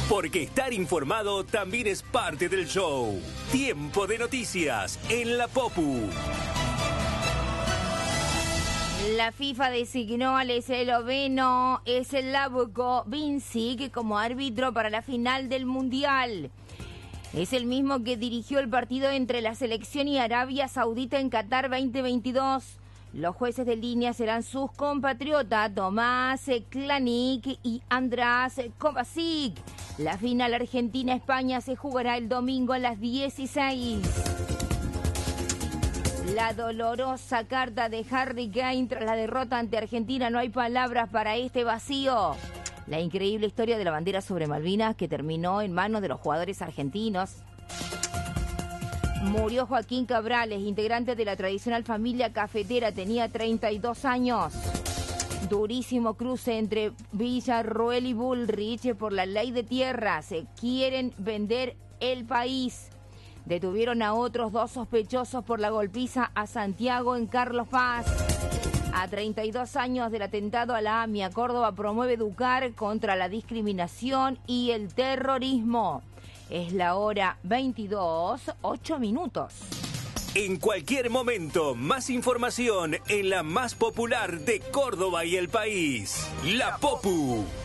Porque estar informado también es parte del show. Tiempo de noticias en la Popu. La FIFA designó al esloveno Slavko Vincic como árbitro para la final del Mundial. Es el mismo que dirigió el partido entre la selección y Arabia Saudita en Qatar 2022. Los jueces de línea serán sus compatriotas Tomás Klanik y András Kovacic. La final Argentina-España se jugará el domingo a las 16. La dolorosa carta de Harry Kane tras la derrota ante Argentina. No hay palabras para este vacío. La increíble historia de la bandera sobre Malvinas que terminó en manos de los jugadores argentinos. Murió Joaquín Cabrales, integrante de la tradicional familia cafetera, tenía 32 años. Durísimo cruce entre Villarroel y Bullrich por la ley de tierras. Quieren vender el país. Detuvieron a otros 2 sospechosos por la golpiza a Santiago en Carlos Paz. A 32 años del atentado a la AMIA, Córdoba promueve educar contra la discriminación y el terrorismo. Es la hora 22, 8 minutos. En cualquier momento, más información en la más popular de Córdoba y el país, La Popu.